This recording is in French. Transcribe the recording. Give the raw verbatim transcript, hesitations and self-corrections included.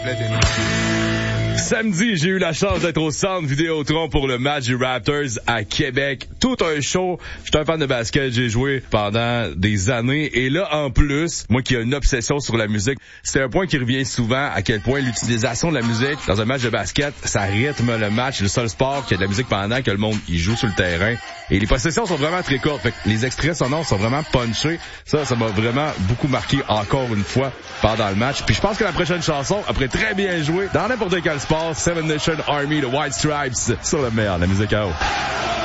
complète et non. Samedi, j'ai eu la chance d'être au Centre Vidéotron pour le match du Raptors à Québec. Tout un show. J'étais un fan de basket, j'ai joué pendant des années. Et là, en plus, moi qui ai une obsession sur la musique, c'est un point qui revient souvent, à quel point l'utilisation de la musique dans un match de basket, ça rythme le match. C'est le seul sport qui a de la musique pendant que le monde y joue sur le terrain. Et les possessions sont vraiment très courtes. Fait que les extraits sonores sont vraiment punchés. Ça, ça m'a vraiment beaucoup marqué encore une fois pendant le match. Puis je pense que la prochaine chanson, après très bien joué dans n'importe quel sport, Seven Nation Army de White Stripes sur le meilleur, la musique à eau.